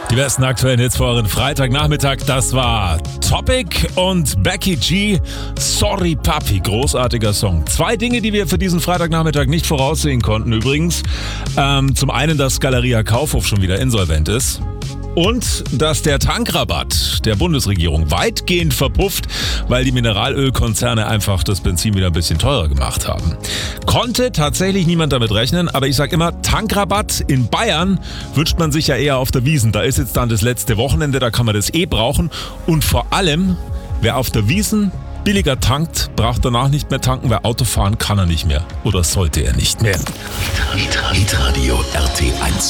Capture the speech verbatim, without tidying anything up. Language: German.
Die besten aktuellen Hits für euren Freitagnachmittag, das war Topic und Becky G. Sorry Papi, großartiger Song. Zwei Dinge, die wir für diesen Freitagnachmittag nicht voraussehen konnten übrigens. Ähm, zum einen, dass Galeria Kaufhof schon wieder insolvent ist. Und dass der Tankrabatt der Bundesregierung weitgehend verpufft, weil die Mineralölkonzerne einfach das Benzin wieder ein bisschen teurer gemacht haben. Konnte tatsächlich niemand damit rechnen, aber ich sag immer, Tankrabatt in Bayern wünscht man sich ja eher auf der Wiesn. Da ist jetzt dann das letzte Wochenende, da kann man das eh brauchen. Und vor allem, wer auf der Wiesn billiger tankt, braucht danach nicht mehr tanken, weil Autofahren kann er nicht mehr. Oder sollte er nicht mehr. Hitradio R T eins.